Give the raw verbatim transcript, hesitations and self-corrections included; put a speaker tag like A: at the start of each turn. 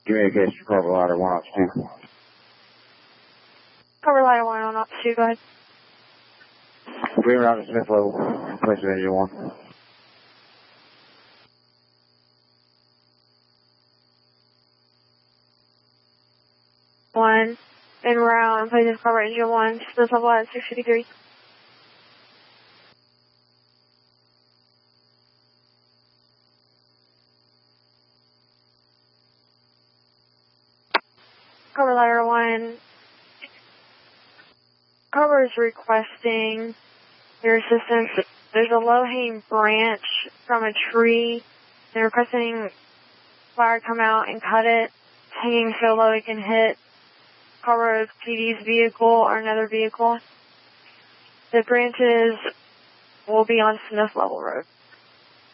A: Communication Corporal Ladder one oh two.
B: Cover Ladder one oh two, go ahead.
A: Green Route to Smith Level, place of engine one.
B: One, en route, place of cover engine one, Smith Level at six fifty-three. Cover Ladder one. Cover is requesting your assistance. There's a low-hanging branch from a tree. They're requesting fire come out and cut it. It's hanging so low it can hit Cover P D's vehicle or another vehicle. The branches will be on Smith Level Road.